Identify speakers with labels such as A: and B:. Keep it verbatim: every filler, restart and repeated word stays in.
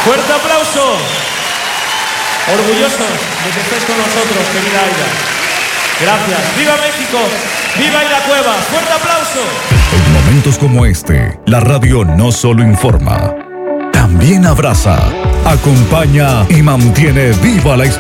A: Fuerte aplauso. Orgullosos de que estés con nosotros, querida Aida. Gracias. ¡Viva México! ¡Viva Aida Cuevas! ¡Fuerte aplauso!
B: En momentos como este, la radio no solo informa, también abraza, acompaña y mantiene viva la historia.